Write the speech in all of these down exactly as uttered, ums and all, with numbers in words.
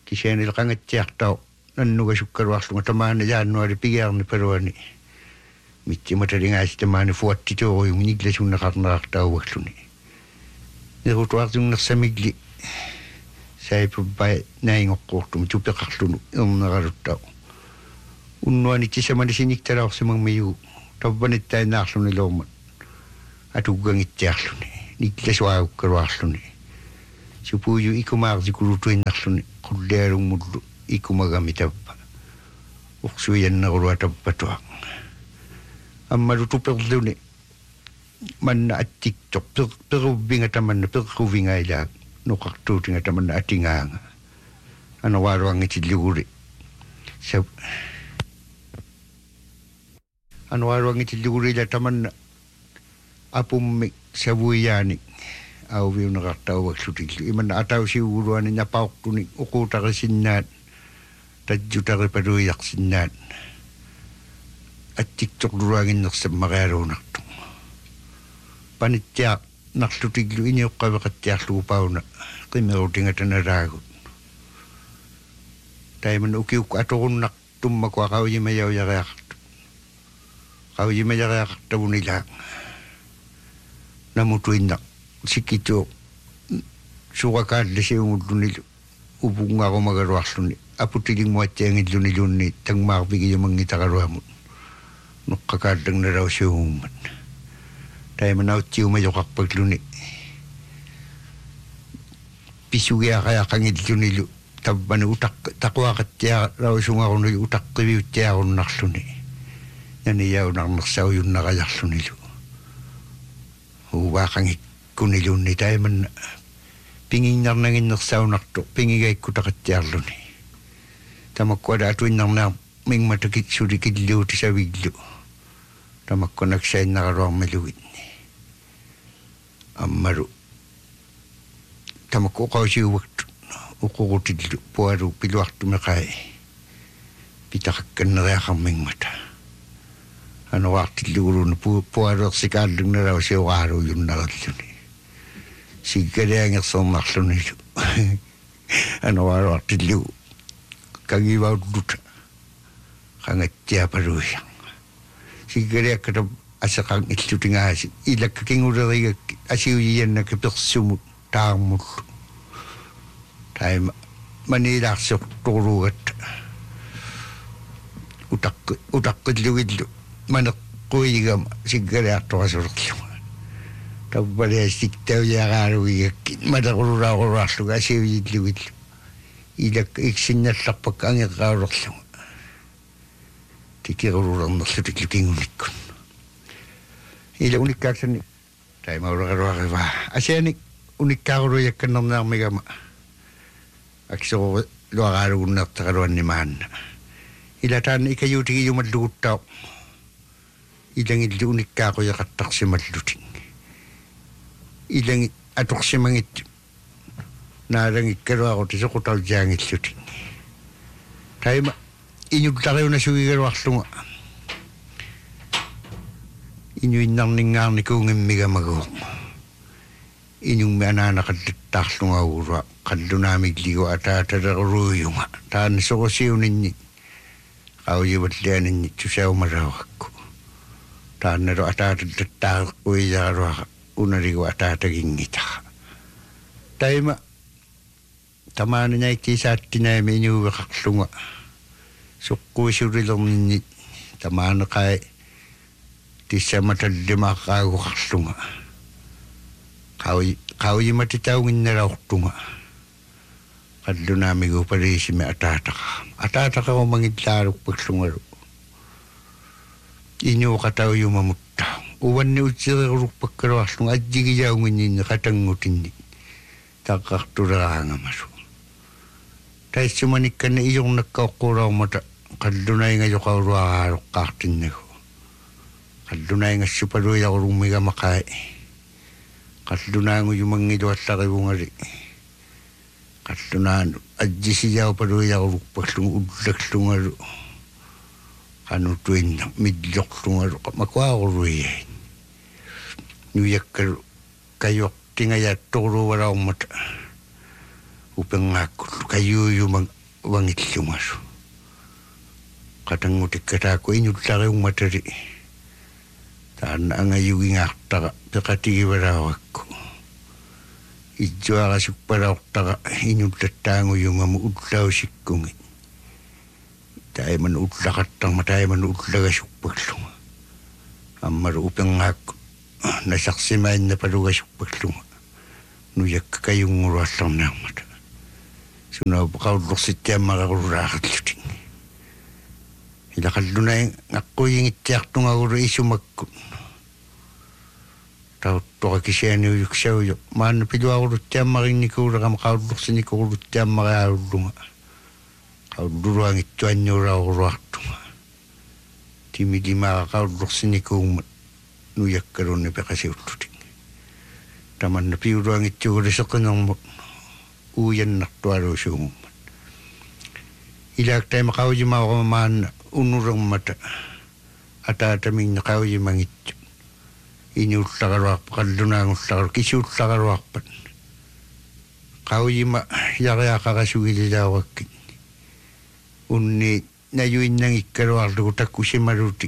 Kiseni qangatsiartau nannuga sukkaruarlunga tamaana jaannuari pigiarni peruani. Mitsi mataringaasi tamaana fuattitoorium niglasunneqarnerartauagluni. Nirutuartunnersamigli saipubai naingoqqortum tupeqarlunu erneralutau. Unnuani tisamani siniktalaarsumangmiyu tavvanittainaarluni loommat. Atuggangitsiarluni niglasuaukkaruarluni. Supuyu ikumaartikulutuinnarluni qullialungmullu ikumagami tappa. Uqsuyannerulua tappatuaq. Ammalu tuperluni manna attiktok peruvinga tamanna peruvinga ilaaq nuqartuutinga tamanna atingaanga. Anawaruangitilluguri. Sab Anawaruangitilluguri la tamanna apummi savuiyaani auviuneqartauaksutiillu imanna atausiuguruani napauqtuni uquutarisinnaat tajjutaripaluiaqsinnaat attiktoqluruaginnersammaqialuunartu panittiaq narlutillu iniuqqaveqattiarlugu pauna qimerutingatanalaagut taiman ukiukku atorunnartummaku aqauyimayauyaqiaqartu qauyimayariaqartavunilaa namutuinna sikito suqakaalle siungullunilu upungaarumagaruarluni aputilinguattiangillunilunni tangmaarpigiyumangitaqaluamut nuqqakaallangnalaw siungummat taimanautsiumajoqarpagluni pisugiaqayaqangillunilu tabbani utaq taquaqattiarausungarunulu utaqqiviuttiarunnarluni naniyaunarnersaujunnerayarlunilu uwaaqangit kunilunni taiman pingingnarnaginnersaunartu pingigaikkutaqattiarluni tamakkuada atuinnarnaa mingmatakitsulikilluuti savillu tamakkunaksainnararuarmaluit ammaru tamakku qausiuvaktu uqurutillu pualu piluartumeqai pitaqakkanneriaqarmingmata anuartillugulun pualersikaallugnarau siuqaaruujunnaralluni siggaleangersornarlunilu anuaruartillugu kagivaulluta qangattiapaluia siggaleakkata aseqan illutingaasi ilakkakinguleriga asiuyiannaka persumut taarmullu taima maniilaarsortoruugatta utaqqi utaqqillugillu maneqquigama siggaleartorasurerluma tabbaleastiktauyaaqaaluigakki maleruluraaquraarluga asiuyillugillu ilak iksinналларпак ангеққаулерлуга тикирулулернерлутиллу кингуниккун ила униккааксани таймаулеруарива асианик униккаарулуякканнернеармигама аксеру луарааlugunneertaqaluannimaanna ила таанна икаюутигиюмаллугуттаа илангиллу униккаақуяқаттарсималлутин иланги аторсимангит наалагиккалуарути соқуталжаангиллутин тайма инуттариуна сугигалуарлунга инуиннарнингаарникуунгиммигамагуу инумми анаанақаллаттаарлунгаагулуа қаллунаамиллигу атааталеруйунга таан сорусиунинни qaujivallианинни тусаумалауакку тааннеру атааталлаттаареккуияралуара уналигу атаатагингитара тайма тамаананяиктисааттинаами инуувеқарлунга соққуисулилернинни тамаанеқай тиссаматаллимааққаагуқарлунга қауи қауиматитаугинналаортунга қаллунаамигу палисими атаатақа атаатақарумангиллааруппаклунгалу инуоқатауюмамутта уванни утсерерулуппаккалуарлунга аджигияунгиннинни қатангутинни таққартулераангамасу таиссуманиккана иорнаккаоққулаормата қаллунаинга жоқаулуараалоққаартиннагу қаллунаингассупалуиарулуммигамақай қаллунаангу юмангилуалларивунгали қаллунаану аджисияупалуиарулуппаллугу уллакклунгалу qanuttuinna millorlungalu makuaruluiai nujakkalu kayortingayaattorluvalaummata upengakku kayuyu mang wangitlumasu katangu tikkataku inyullari ummatari taana angayugi ngaqtaqa peqatigi varawakku ijjuaqa sukparaortaqa inyullattaangu yungamu ullausikkungi taiman ullaqattangma taiman ullagasukpaklunga ammaru upengakku nasaqsimainna palugasukpaklunga nujakka kayunguruallarnaarmata suna qaullursittiammaqaruraaqallutin ilaqallunai ngaqquyingittiartungaguru isumakku tauttoqa kisianiuyuksauyo maanna piluaquluttiammarinnikuulaqama qaullursinikuruluttiammariaarullunga qaulluruangittuanniuraaruartunga timilimaa qaullursinikurummat nujakkalunni peqasiullutin tamanna piuluangittiuguliseqqinermut uuyannartualuusuumummat ilaaktaima qaujimaaqama maanna unurermata ataataminna qaujimangittu iñuullaqaruarpa qallunaangullaqaru kisuullaqaruarpat qaujima yariaqaqasugililaawakki unni nayuinnangikkaluarlugu takkusimalutik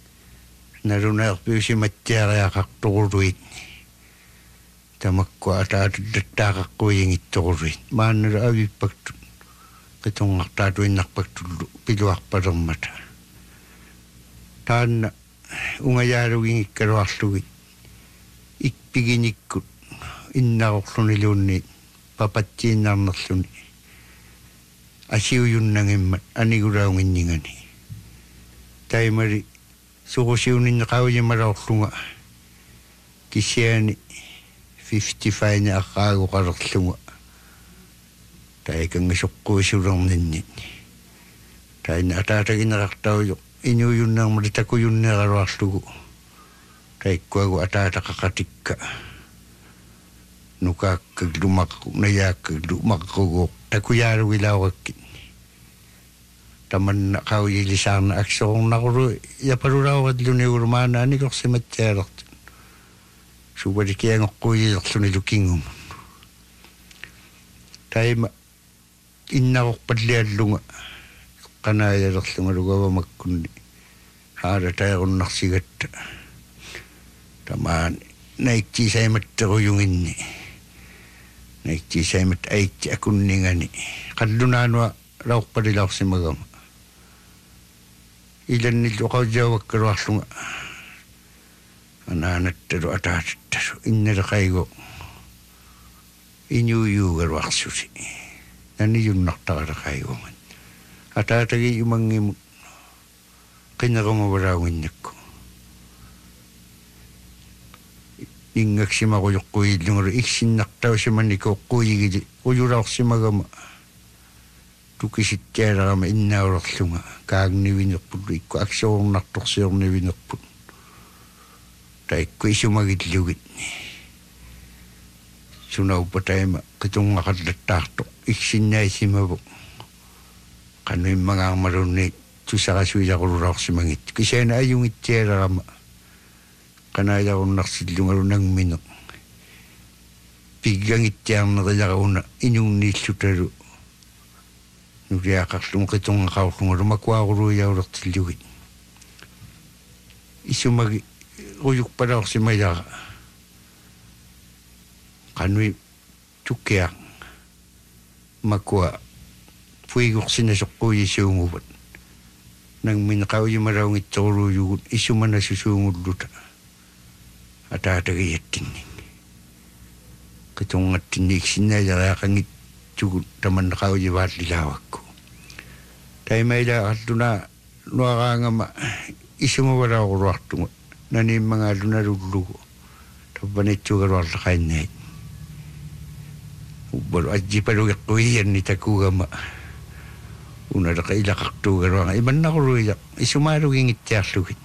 nalunaerpiusimattiariaqartoruit tamakku ataatattaaqaqquiyingittoruit maannalu avippaktu qitungartaatuinnarpaktullu piluarpalermata taanna ungajaalugingikkaluarlugit ikpiginikkut innaqorluniluunni papattiinnarnerluni asiuyunnangimmat anigulaunginningani taimari suqusiuninne qaujimalaorlunga kisiani fifty-five ni aqqaaguqalerlunga taikangisoqquisulerninni tainna ataataginerartaujo iñuuyunnaarmali takuyunneeraluarlugu taikkuagu ataataqaqatikka nukaakka lumaqu nayaakka lumaqquguuq takuyaalugilaawakki tamanna qaujilisaarna aksornaqulu yapalulaawatluniugulu maana anikorsimattialertun subalikiangoqquyilerluni lukingum taima innaqorpalliallunga qanaayalerlunga lugavamakkunni haala taiqunnarsigatta tamaan naiktiisaimatteruyunginni naiktiisaimat aitti akunningani qallunaanua laorpalilaorsimagama ilannillu qaujjaavakkaluarlunga anaanattalu ataatattasu innaleqaigo iñuuyuugaluarsusi naniyunnartaqalaqaiguman ataatagi yumangimu qinnequmavalaunginnakku ingaksimaquyoqquyiillungulu iksinnartausimannikooqquyigili quyulaorsimagama tukisittialarama innaulorlunga kaagnivinerput ikku aksornartorsiornivinerput taikku isumagillugit sunaupataima qitungaqallattaarto iksinnaisimavu qanuimmangaarmalunni tusaqasuilaqululaorsimangit kisaana ayungittialarama qanaajarunnarsillungalu nangmine piggangittiarnerilaruna inuunniillutalu nuliaqarlunga qitungaqaurlungalu makuaquluiaulertillugit isumagi uyukpalaorsimailaa qanui tukkiaq makua puigorsinasuqquyisuunguvat nangmin qaujimalaungittoruluujugut isumanasusuungulluta ataatagiyattinni qitungattinni iksinnaajariaqangittugut tamanna qaujivaallilaawakku taimailaqalluna nuaqaangama isumavalaoruartunga naniimmangaalunalullugu tappanitsugaluarlaqainnait ubbalu ajjipalugeqquiyanni takugama unalaqa ilaqartuugaluanga imannaquluija isumaalugingittiarlugit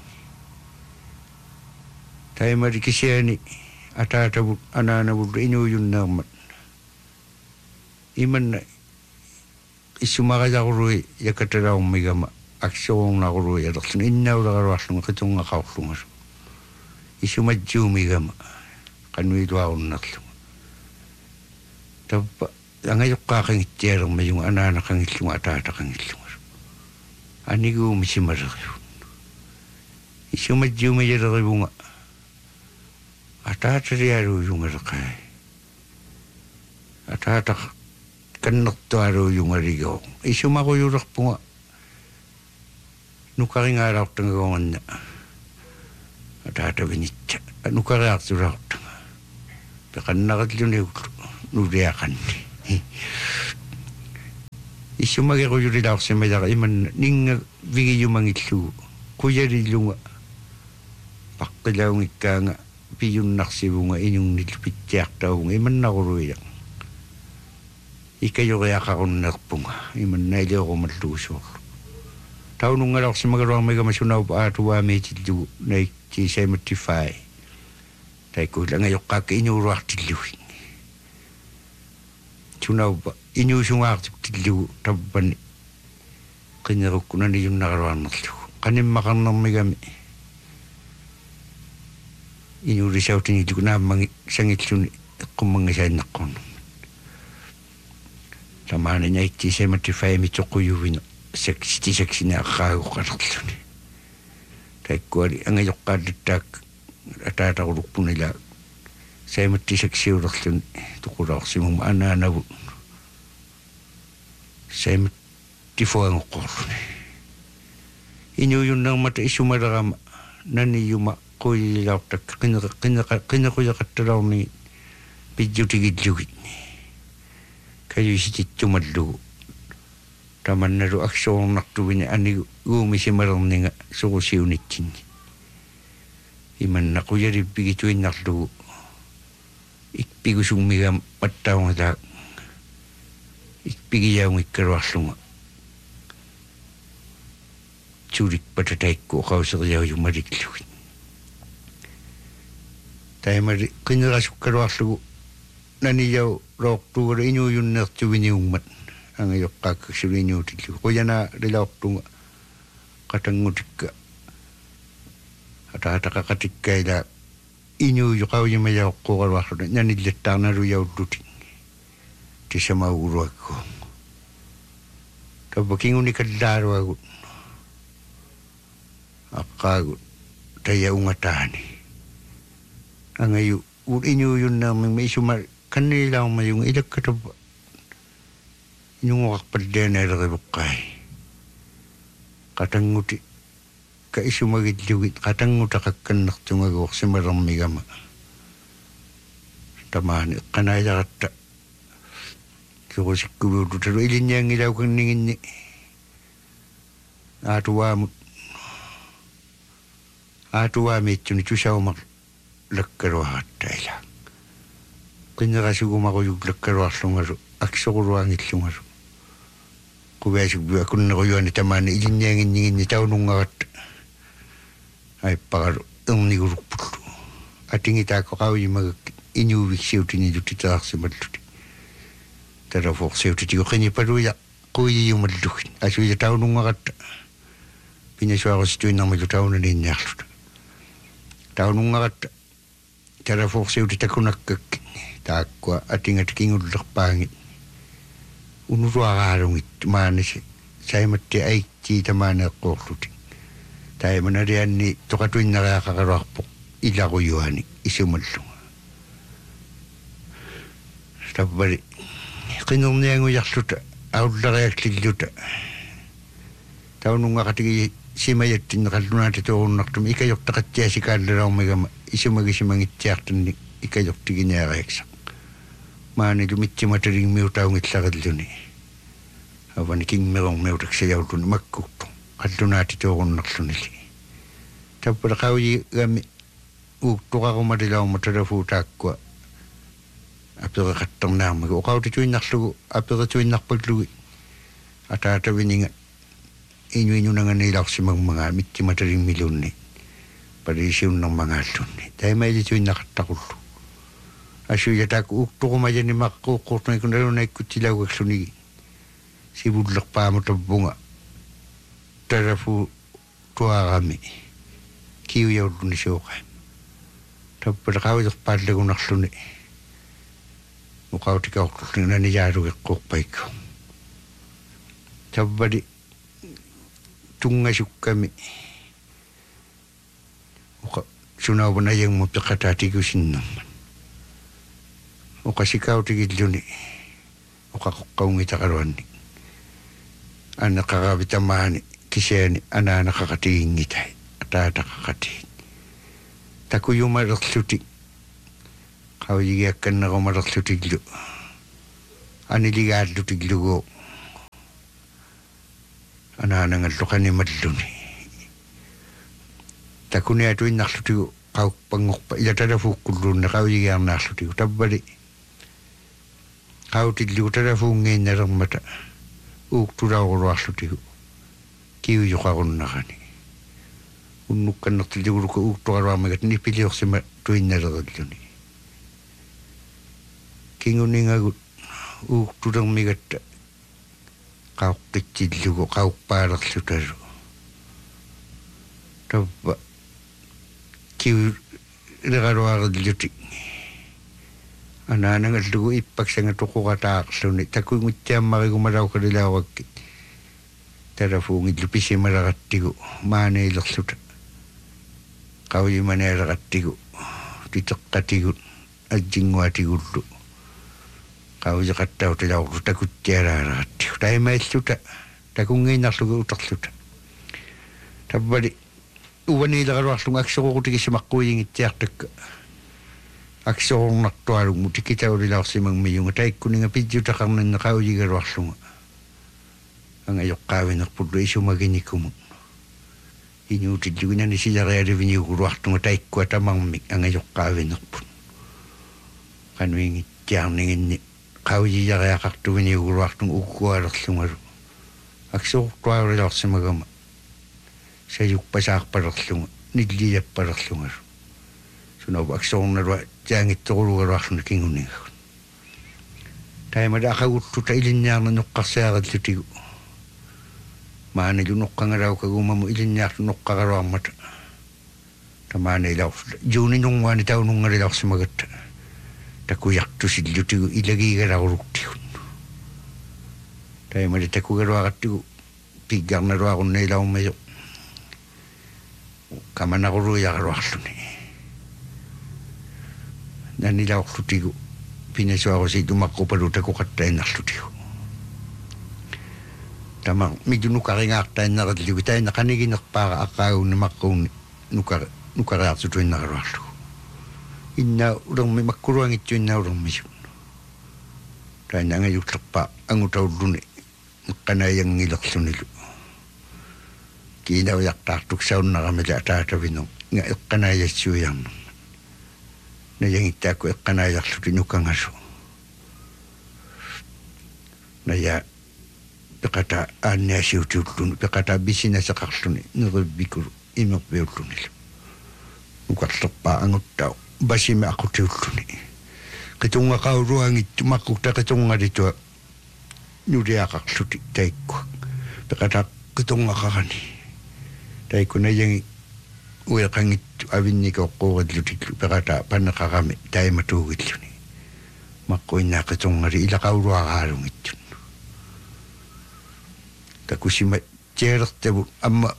taimari kisiani ataatavut anaanavullu inuuyunnaarmat imanna isumaqajaqului yakatalaumigama aksornaqului alerlun innaulaqaluarlunga qitungaqaurlungalu isumajjuumigama qanuiluarunnarlunga tappa angayuqqaaqangittialерма junga anaanaqangillunga ataataqangillunga aniguumisimaleriun isumatjuumajaleriunga ataatarialuujungaleqai ataataq kannertualuujungaligoo isumaquyulerpunga nukaringaalaortangagoonganna ataatavinitsa nukariartulaortanga peqannaqalluniullu nuliaqanni исумагерулилаарсимаяра иманна нинга вигиюмангиллугу куялиллунга паққилаунгиккаанга пиюннарсивунга инунгниллу питтиартаагунга иманнарулуия икаюриақаруннерпунга иманна илиорумаллугусуорлу таунунгалаарсимагалуармигама сунауп аатуаамиитиллугу наикти сайматтифай тайкулангайоққаакка инуулуартиллуги сунауп инуусунгаартиптиллугу таббани qinnerukkunani junnaruarnerlugu qanimмақарнэрмигами инуурисаутинилугу нааммаги сангиллуни эққуммангасааннаққорну тамаани наитти сематифайми тоқуювина секситисексина аққаагоққалерлуни таккуали ангайоққааллаттаак атаатарулуппунила сематисексиулерлуни тоқулаарсимума анаанаву сем тифоангоққорлуни инуюннермата исумалерама наниюма қуилилаортак қинеқ қинеқ қинеқуяқатталаарни пиджутигиллугит каюсититтумаллугу таманналу аксоорнартувини анигу уумисималернинга сорусиунитсинни иманна қуялиппигитуиннарлугу икпигусуммигам паттаунгалаа икпигияунгиккалуарлунга чурик пататайкку қаусериаюмаликлугит таймари қинерасуккалуарлугу нанияу роортугала инуюннертувиниугмат ангайоққааккаксулиниутиллу қуяна лилаортунга қатангутикка атаатақақатиккаила инуюқауйимаяоққугалуарлуна наниллаттаарналуяуллути тисамаугулуакку таббакингуникаллааруагут аққаагут таяунгатаани ангаю уринуюннаамми исума каннилаумаюнга илаккатабба инунгоқарпаллаанаалерибоққай қатангути ка исумагиллугит қатангутақакканнертунгагуорсималермигама тамаани эққанаиларатта кирусиккувиулуталу илинниангилауканнигинни аатуаамут аатуаамиитсуни тусаумар лаккалуараттайла qinnerasugumaquyuk lakkaluarlungalu аксорулуангиллунгалу куваасукбуа куннеруйуани тамаани илинниангиннигинни таунунгаратта айппаралу эрнигулуппуллу атингитааккоqaujimagak инуувиксиутинилу титаарсималлути тарафорсиутитигу qinippaluya quiyiumalluгит асуя таунунгаратта пинасуаруситуиннармилу таунанинниарлута таунунгаратта тарафорсиутитакунаккак тааккуа атингатикингуллерпаангит унуруараалунгит маанasi сайматти аитти тамаанеэккуурлути таиманалианни тоқатуиннериақақалуарпоқ иларуйуани исумаллунга стаббали qinnerniangujarluta ауллериаклиллута таунунгақатиги симаяттиннеқаллунаати тууруннартуми икайортақаттиасикааллалаормигама исумагисимангитсиартанни икайортигиниариакса маанилу митсиматалингмиутаунгиллариллуни авани кингмерормеутаксаяуллуни маккутту қаллунаати тууруннерлунили таппалақауи гами уттуқарумалилаумма талафуутааккуа апереқаттернаамага оқаутитуиннарлугу аперетуиннарпаллуги атаатавининга инуинунанганииларсимагмагаа митсиматалингмилуунни палисиуннэрмагааллунни таимаилитуиннақаттақуллу асуятаак уттуқумаяни маққуuqqortunikуналунаиккутилаугаклуниги сивуллерпааму таббунга тарафу туарами киуяуллуни суоқа таппалеқавилерпааллагунарлуни Mukauti kaukutling na niyaru kukpaiko. Tabbadi tunga sukkami. Muka sunaw na yung mupikatati ko sinnaman. Muka sikaw tigidluni. Muka kukaungi takarwani. Ana kakabitamani kiseni ana nakakatingin itay. Atata kakatingin. Takuyo maraksuti. Kawigiyakan na ko maraksutiglo. Aniligadlo tiglo ko. Ananangadlo ni madluni. Takuni ato yung naksutigo. Kau pangukpa. Ilatada fukulun na kawigiyan naksutigo. Tabbali. Kau tiglo tada fungin na rang mata. Uktura ko naksutigo. Kiyo yung kakon na kani. Unukan naktiliguro ko uktura ka ramagat. Nipili ako si matuin na ragadluni. Kinguning agut ukturang migat kauk kecil ko kauk parak sutaro tabba kiu regaro agad luti anana ngadlugo ipak sa ngatuko kataak suni takoy ngutya maki kumaraw kadilawag tarafungid lupisi marakatigo mana ilak suta kawin mana rakatigo titak katigo ajingwa tigurdo kau jakat tahu tidak aku takut cerah hati. Tapi macam tu, tak ungin nak suka utak tu. Tapi balik, uban ini lagar waktu aksor aku tiga semak kuing itu tak. Aksor nak tuaru, muti kita uri lau semang miyung. Tapi kuning api juta karena nak kau juga waktu. Ang ayok kawin nak pudu isu magini kumu. Ini uti juga ni si jaga ada vini uru waktu tapi kuat amang mik ang ayok kawin nak pun. Kan wingi tiang ningin kau jia kaya kaktu ini uruak tung ukuar sungaru. Akso tuar udah semagama. Saya juk pasak parak sungar, nidliya parak sungar. Sunau akso naru jangan itu uruak tung kinguning. Tapi ada kau tu tak ilinya nak kasih agak tu. Mana ju nak kangarau kau mamu ilinya nak kangarau amat. Tamane lau juni nung wanita nung ngari lau semagat. Taku yak tu si lutu ilagi gara urukti. Tapi mari taku gara agatu pigar na roa kunai lau mayo. Kamana guru ya gara agatu ni. Nani lau agatu pinesu ako si dumako paru taku katain agatu. Tamang medyo nukari nga aktain na agatu. Tayo nakanigin nakpara akaw na makong nukari nukari agatu na gara agatu. Inna urang may makuruang ito inna urang may yun. Kaya nga ngayon pa ang utaw dun eh. Kanayang ngilakso nilo. Kinaw yak taktuk sa una kami tatatabi nung nga kanaya siyang. Nayang ita ko kanayak sa tinukang aso. Naya pikata anya siya utulun. Pikata bisina sa kaksun eh. Nurabikuro imak beutun nilo. Nukatsak pa ang utaw. Basi me aku tiutu ni. Ketunga kau ruang itu makuk tak ketunga itu. Nudi akak suti taiku. Berkata ketunga kakani. Taiku na yang uya kang itu abin ni kau kau luti. Berkata pana kakami tai matu itu ni. Makui na ketunga ri ila kau ruang harung itu. Taku si mat cerak tebu amma.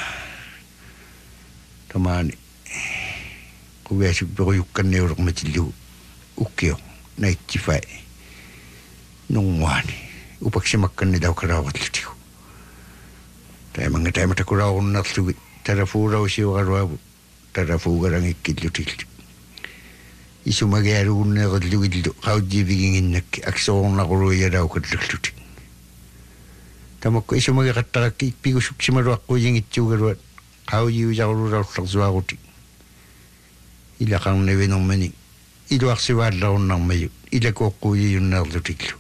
Tamani. Kuwesi beruyukan ni orang macam ukyo naik cifai nungwani upak si makan ni daw karawat litiw. Tayo mga tayo matakuraw na suwi tarafuraw siya karawabu tarafugarang ikidlutil. Isu magyaro na kadluwidlo kau jibigingin na aksong nakuruya daw kadlutil. Tamak ko isu magyakatak ipigusuk si maruak ko yung ityo karawat kau jiwi jakaruraw taksuakuti. Ila kang newe nung mani. Ilo aksiwad laon nang mayo. Ila ko kuya yung narlutiklo.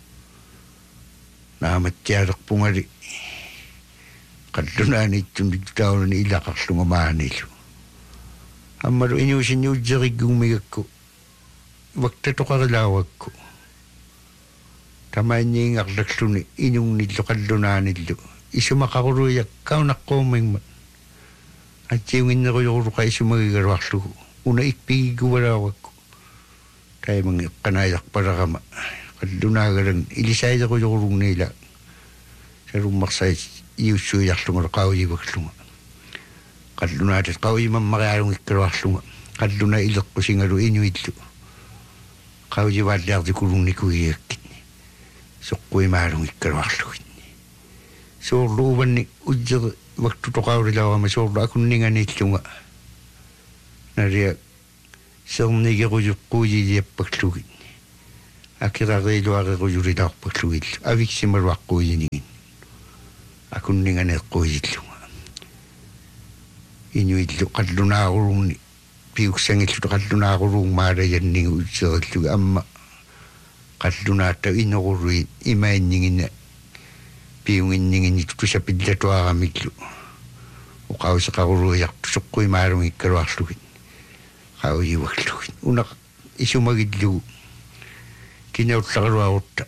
Naamat tiyarak pungari. Kadunaan itong digtaon ni ila kakslong amahan nilo. Amaro inyusin niyo jarig umigak ko. Wakta to kakalawag ko. Tamayan niya yung aklaklo ni inyong nilo kadunaan nilo. Isu makakuruyak kao na komeng man. At yung inako yung kay isu magigarwaklo ko. Una ikpigi ko warawag ko. tai mangi qanaiaq paraqama qallunaagalan ilisaidequ yorunniila sarummarsai iussuiarlunga qaujivaklunga qallunaatat qaujimammarialungikkaluarlunga qalluna ileqqusingalu inuillu qaujivaaliartikulunnikuyakkinni soqquimaalungikkaluarlugitni soorluuvanni ujjeri waktu toqaurilaorama soorlu akunninganiillunga naria sernigerujuqquujiiappaklugit akirariluarerujulilaarpaklugillu aviksimaluaqquujinigin akunninganeeqquujillunga inuillu qallunaarulunni piuksangillu qallunaaruluung maalayannigu utserillugi amma qallunaatta inorului imainninginna piunginninginni tutusapillatuaramillu uqauseqaruluiartu soqquimaalungikkaluarlugit qaujivaklugit una isumagillugu kinaullaqaluarutta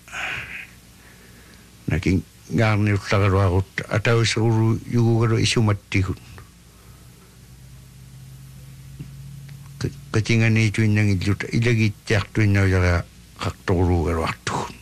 nakin ngaarniullaqaluarutta atauserulu yugugalu isumattigut qatinganiituinnangilluta ilagiittiartuinnaujara qaqtorulugaluartugun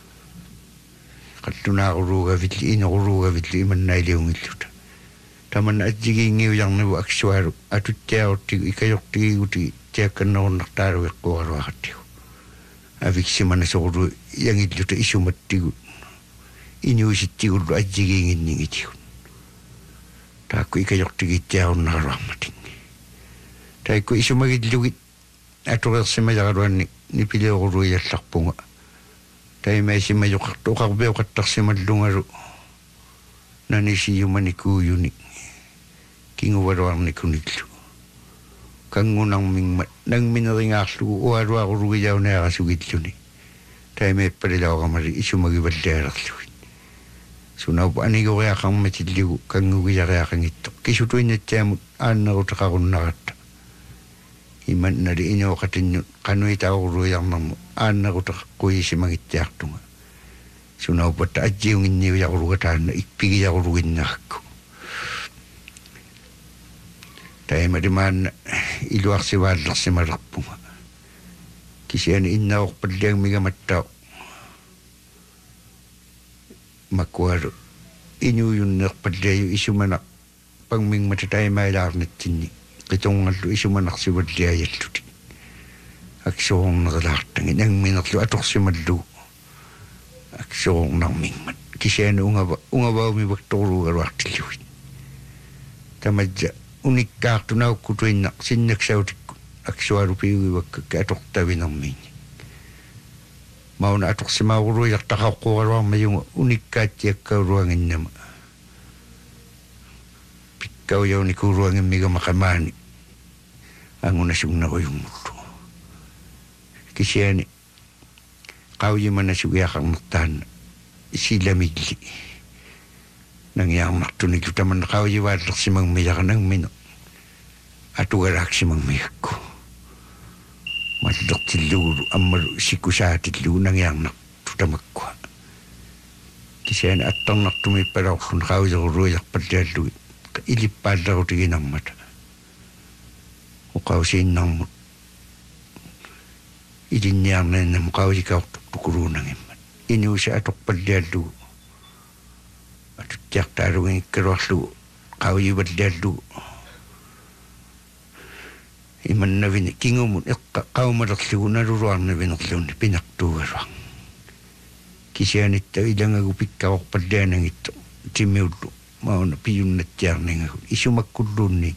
qallunaarulugavilli inorulugavilli imannailiungilluta taman atsigiingiujarnivu aksualu atuttiaortigu ikajortigiguti tiakkannerunartaalueqqualuaqattigu aviksimana sorlu yangilluta isumattigu inuusittigullu atsigiinginningitigun taakku ikajortigittiarunnaraluarmatingi taikku isumagillugit atuqersimajaqaluanni nipileoruluiallarpunga taimaisimmajoqartu uqarpeuqattarsimallungalu nanisiyumanikuuyuni kinguvaluarnikunillu kangunarmingmat nangmineringaarlugu ualuarulugijaunaagasugilluni taimeeppalilaoramali isumagivallialerlugit sunaupa anigoriaqarmatilligu kangugijariaqangitto kisutuinnatsiamut aannerutaqarunnaratta imannali inooqatinnu qanuitauruluiarnermu aannerutaqquisimagittiartunga sunaupatta atsiunginniujaqulugataanna ikpigiaquluginnaakku taimarimaanna iluarsivaаллерсималарпуга кисиани иннаорпаллиангмигаматтаа маккуалу инуйуннерпаллиаю исумана пангмингмата таймаилаарнатсинни qitungallу исуманарсиваллиаяллути аксуорнерилаартанги нангминерлу аторсималлугу аксуорнармингмат кисиани унгава унгаваами вакторлугалуартиллугит тамаджа униккаартунауккутуинна синнаксаутикку аксуалупиугивакка атортавинермини мауна аторсимаагулуилартақаққугалуармаюнга униккаатиаккаулуангиннама пиккауяуникуулуангиммигама қамаани ангунасугнеруйунгуллу кисиани qaujimannasugiaqarnertaanna isilamilli nangiarmartunikku tamanna qaujivaallersimagmiyaqanangminu atugalaaksimaggmiyakku mallertillugulu ammalu sikkusaatillugu nangiarnartu tamakkua kisiani attarnartumippalaorlun qauseruluiarpallaallugi ilippaallerutiginarmata uqausiinnarmut ilinniarnannam qaujikaortukuluunangimmat inuusa atorpallaallugu atuttiartaalugingikkaluarlugu qaujivalliallugu imannavini kingumut eqqa qaumalerlugu naluluarnavinerlunni pinartuugaluar kisianitta ilangagu pikkaorpallaanangitto timiullu mauna piyunnattiarningagu isumakkulluunni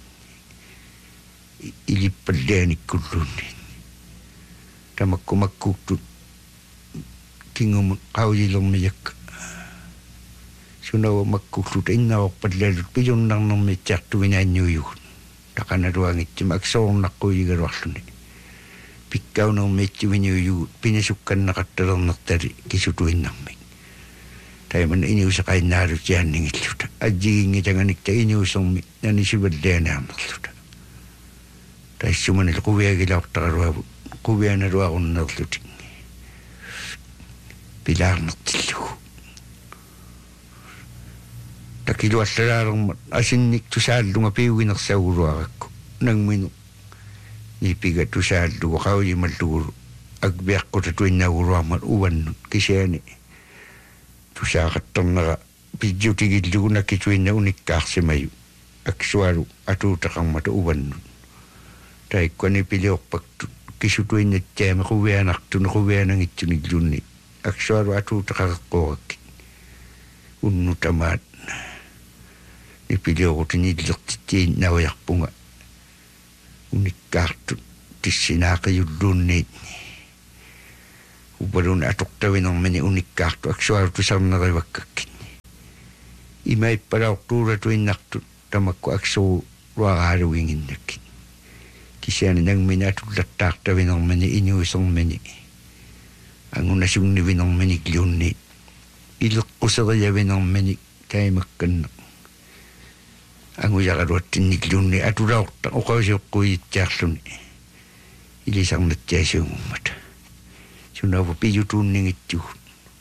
ilippallaanikkulluunni tamakkumakkuuktut kingumut qaujilermijakka sunawa makkuullut innaorpallaalut pijunnarnermittiartuvinaanniuyugut taqanaluangittima aksoornaqquujigaluarluni pikkaunermittiviниuyugut pinasukkannaqattalernertali kisutuinnarmik taiman iniusaqainnaalutiaanningilluta ajjigingitanganikta iniusermi nanisivallaanaarnerluta taissumanil quviagilaortaqaluavut quvianaluarunnerluti pilaarnertillugu takiluallalaalermat asinnik tusaallunga piuginersaguluaraqku nangminu nipiga tusaallugu qaujimallugulu agbiakko tatuin na uruamat uwan kiseni tusakattamnara pidjutigillugu nakituin na unikkaarsimayu aksuaru atuutakang mata uwan taikkani piliorpaktu kisutuin na tiama kuwianartuna kuwianangitsunillunni aksuaru atuutakaqaqquurakki unnutamaat nipiliorutinillertittiin nauyarpunga unikkaartu tissinaaqiyulluunniit upalun atoqtavinermani unikkaartu aksuaru sarnerivakkakkin imaippalaortuuratuinnartu tamakku aksuu ruaraaluinginnakkin kisiani nangmini atullattaartavinermani inuisormani angunasungnivinermani kliunniit ileqquseriavinermani taimakkanna angujaqaluattinnikluunni atulaorta oqausiuqquiitsaarluni ilisarnattiasuungummata sunava piyutuunningitsugut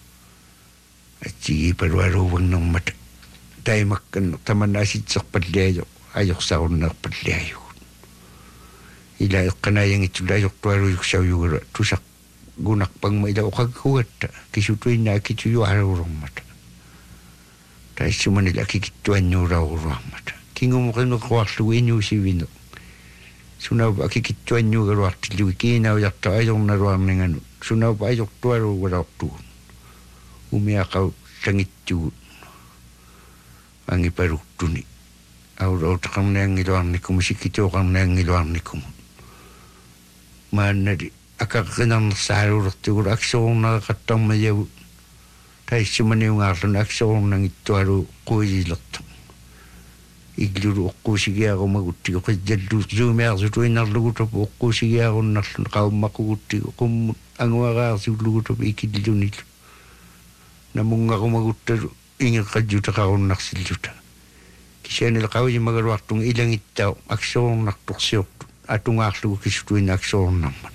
atsigiipalualuuvannermata taimakkanna tamannaasitserpalliajo ajorsaarunnerpalliajugut ila eqqanaayangitsula ajortualujuksaujugalua tusaq gunarpangma ila oqaggugatta kisutuinnaakituyualuurermata taissumanil akikittuannuulauruarmata kingumuqineqquarlugu inuusivino sunaupa akikittuannuugaluartillugi kiinaujarta ajornaluarninganu sunaupa ajortualuugalaortugun umiaqau sangitsugut angipalurtuni aulautaqarniangiluarnikumu sikkituoqarniangiluarnikumu maannali akaqinarnersaaluulertugulu aksoornaqattarmayavu taissumaniungaarlun aksoornangittualu quililertu iglulu oqquusigiarumaguttigu qijjallu zuumiarsutuinarlugutapu oqquusigiarunnarlun qaummaquguttigu qummut anguaraarsulugutapu ikillunilu namungarumaguttalu ingeqajjutaqarunnarsilluta kisianil qaujimmagaluartunga ilangittau aksoornartorsiortu atungaarlugu kisutuin aksoornarman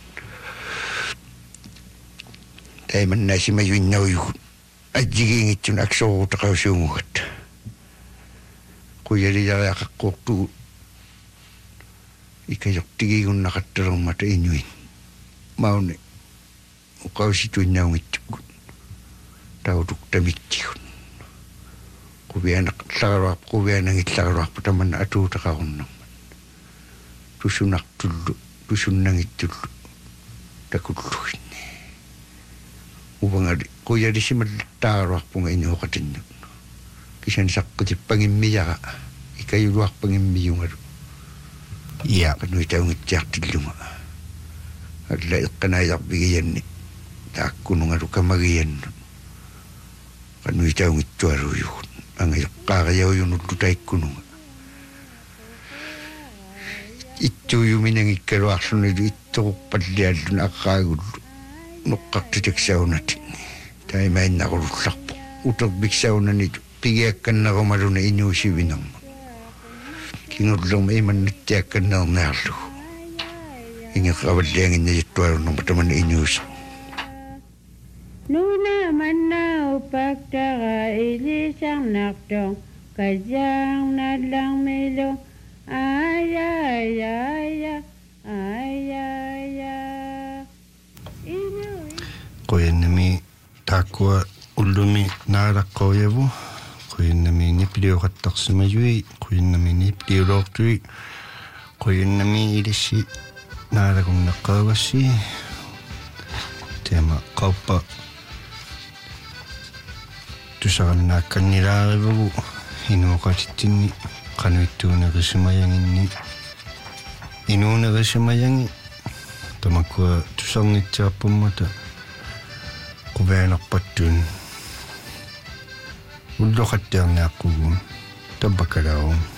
taimannaasimayuinnauyugut ajjigiingitsun aksoorutaqausuungugat quyalilaaqaqqortugu ikajortigigunnaqattalormata inuin mauni uqausituinnaungitsugut tautuktamikkigut quvianaq quvianangillagaluarpa tamanna atuutaqarunnarman tusunartullu tusunnangittullu takulluginni uvangali quyalisimallattaaruarpunga inuoqatinnu kisan saqqutippangimmiyara ikayuluarpangimmiyungalu iya qanuitaungitsiartillunga alla eqqanaayarpigiyanni taakkunungalu kamagiyannu qanuitaungittualuujugut angayeqqaariaujunullu taikkununga ittuuyuminangikkaluarlunilu ittoqupalliallun aqqaagullu noqqartitaksaunati taimainnarulllarpu uterbiksaunanitu pigiakkannerumaluna inuusivinerma kingullerma imannattiakkanneerniarlugu ingeqavallianginnajittualunnerma tamanna inuusa nuna manna upaktara ilisarnartong kajjarnallarmilo aya aya aya aya aya qoyannami taakkua ullumi naalaqqoyavu qoyannami niplioqattarsimayui qoyannami nipliuloortui qoyannami ilissi naalagunneqqaavassi tema qauppa tusaqannaakkannilaarivugu inuoqatittinni qanuittuunerisimayanginni inuunerisimayangi tamakkua tusarnitsaappummata quveanerpattuun ulloqattiarniaqqugun tabbakalaum